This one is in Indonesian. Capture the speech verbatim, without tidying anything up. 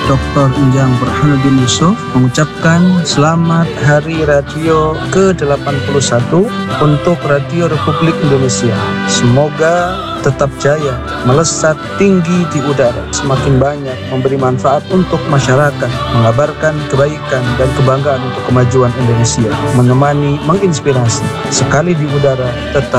doktor Injang Burhanuddin Yusuf mengucapkan selamat Hari Radio ke delapan puluh satu untuk Radio Republik Indonesia. Semoga tetap jaya, melesat tinggi di udara, semakin banyak memberi manfaat untuk masyarakat, mengabarkan kebaikan dan kebanggaan untuk kemajuan Indonesia, menemani, menginspirasi. Sekali di udara, tetap